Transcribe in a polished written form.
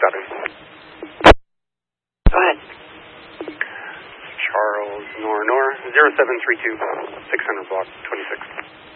27. Go ahead. Charles Nor 0732, 600 block 26.